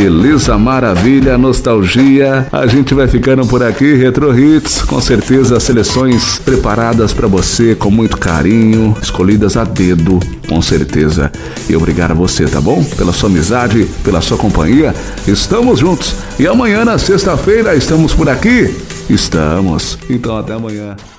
beleza, maravilha, nostalgia. A gente vai ficando por aqui, Retro Hits, com certeza seleções preparadas para você com muito carinho, escolhidas a dedo, com certeza. E obrigado a você, tá bom? Pela sua amizade, pela sua companhia. Estamos juntos. E amanhã, na sexta-feira, estamos por aqui? Estamos. Então até amanhã.